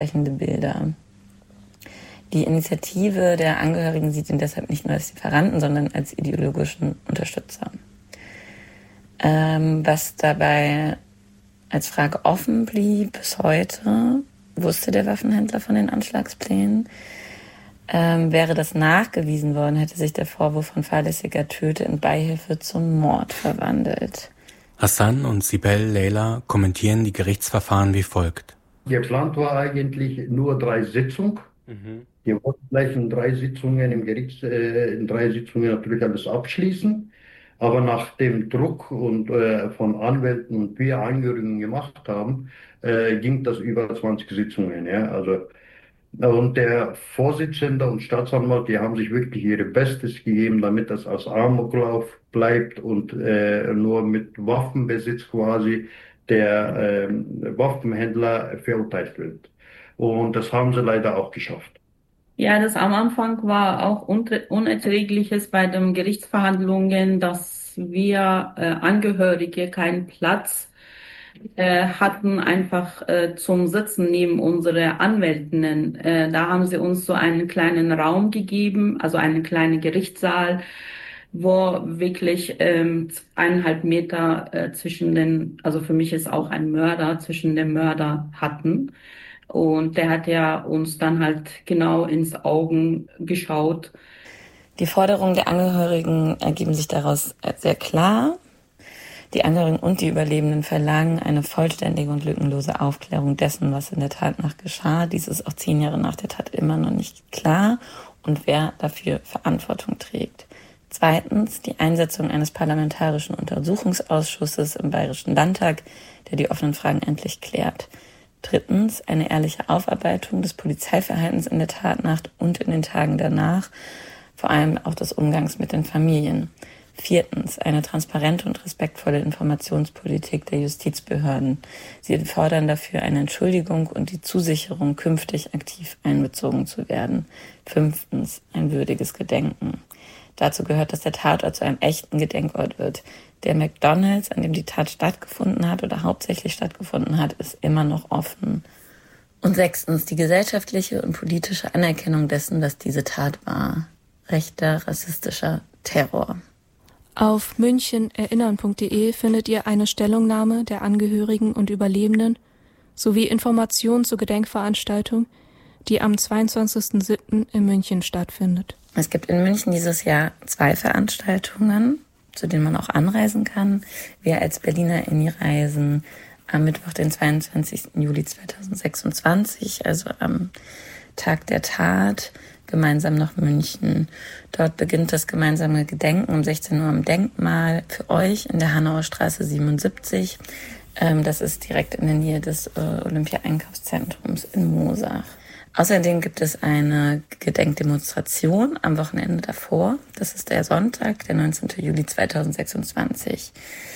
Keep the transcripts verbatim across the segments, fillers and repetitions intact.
Sprechende Bilder. Die Initiative der Angehörigen sieht ihn deshalb nicht nur als Lieferanten, sondern als ideologischen Unterstützer. Ähm, was dabei als Frage offen blieb bis heute, wusste der Waffenhändler von den Anschlagsplänen. Ähm, wäre das nachgewiesen worden, hätte sich der Vorwurf von fahrlässiger Töte in Beihilfe zum Mord verwandelt. Hassan und Sibel Leila kommentieren die Gerichtsverfahren wie folgt. Geplant war eigentlich nur drei Sitzungen. Mhm. Wir wollten gleich in drei Sitzungen im Gericht, äh, in drei Sitzungen natürlich alles abschließen. Aber nach dem Druck und äh, von Anwälten und wir Angehörigen gemacht haben, äh, ging das über zwanzig Sitzungen. Ja? Also, und der Vorsitzende und Staatsanwalt, die haben sich wirklich ihr Bestes gegeben, damit das als Amoklauf bleibt und äh, nur mit Waffenbesitz quasi der äh, Waffenhändler verurteilt wird. Und das haben sie leider auch geschafft. Ja, das am Anfang war auch Unerträgliches bei den Gerichtsverhandlungen, dass wir äh, Angehörige keinen Platz äh, hatten, einfach äh, zum Sitzen neben unsere Anwältinnen. Äh, da haben sie uns so einen kleinen Raum gegeben, also einen kleinen Gerichtssaal, wo wirklich ähm, eineinhalb Meter äh, zwischen den, also für mich ist auch ein Mörder, zwischen den Mörder hatten. Und der hat ja uns dann halt genau ins Augen geschaut. Die Forderungen der Angehörigen ergeben sich daraus sehr klar. Die Angehörigen und die Überlebenden verlangen eine vollständige und lückenlose Aufklärung dessen, was in der Tat nach geschah. Dies ist auch zehn Jahre nach der Tat immer noch nicht klar und wer dafür Verantwortung trägt. Zweitens die Einsetzung eines parlamentarischen Untersuchungsausschusses im Bayerischen Landtag, der die offenen Fragen endlich klärt. Drittens eine ehrliche Aufarbeitung des Polizeiverhaltens in der Tatnacht und in den Tagen danach, vor allem auch des Umgangs mit den Familien. Viertens eine transparente und respektvolle Informationspolitik der Justizbehörden. Sie fordern dafür eine Entschuldigung und die Zusicherung, künftig aktiv einbezogen zu werden. Fünftens ein würdiges Gedenken. Dazu gehört, dass der Tatort zu einem echten Gedenkort wird. Der McDonald's, an dem die Tat stattgefunden hat oder hauptsächlich stattgefunden hat, ist immer noch offen. Und sechstens die gesellschaftliche und politische Anerkennung dessen, was diese Tat war. Rechter, rassistischer Terror. Auf münchen-erinnern punkt de findet ihr eine Stellungnahme der Angehörigen und Überlebenden sowie Informationen zur Gedenkveranstaltung, die am zweiundzwanzigsten siebten in München stattfindet. Es gibt in München dieses Jahr zwei Veranstaltungen, zu denen man auch anreisen kann. Wir als BerlinerInnen reisen am Mittwoch, den zweiundzwanzigsten Juli zweitausendsechsundzwanzig, also am Tag der Tat, gemeinsam nach München. Dort beginnt das gemeinsame Gedenken um sechzehn Uhr am Denkmal für euch in der Hanauer Straße siebenundsiebzig. Das ist direkt in der Nähe des Olympia-Einkaufszentrums in Moosach. Außerdem gibt es eine Gedenkdemonstration am Wochenende davor. Das ist der Sonntag, der neunzehnten Juli zweitausendsechsundzwanzig.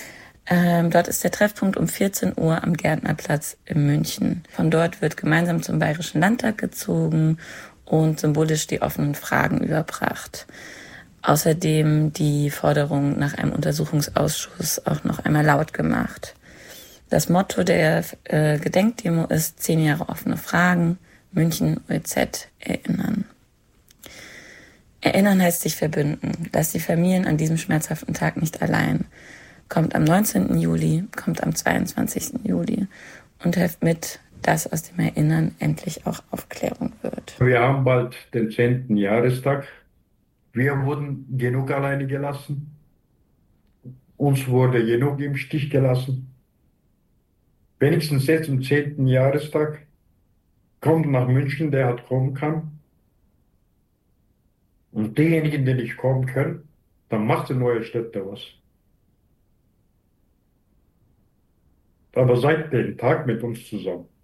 Ähm, dort ist der Treffpunkt um vierzehn Uhr am Gärtnerplatz in München. Von dort wird gemeinsam zum Bayerischen Landtag gezogen und symbolisch die offenen Fragen überbracht. Außerdem die Forderung nach einem Untersuchungsausschuss auch noch einmal laut gemacht. Das Motto der äh, Gedenkdemo ist zehn Jahre offene Fragen, München O E Z erinnern. Erinnern heißt sich verbünden. Lasst die Familien an diesem schmerzhaften Tag nicht allein. Kommt am neunzehnten Juli, kommt am zweiundzwanzigsten Juli und helft mit, dass aus dem Erinnern endlich auch Aufklärung wird. Wir haben bald den zehnten Jahrestag. Wir wurden genug alleine gelassen. Uns wurde genug im Stich gelassen. Wenigstens jetzt zum zehnten Jahrestag kommt nach München, der hat kommen kann. Und diejenigen, die nicht kommen können, dann macht die neue Städte was. Aber seid den Tag mit uns zusammen.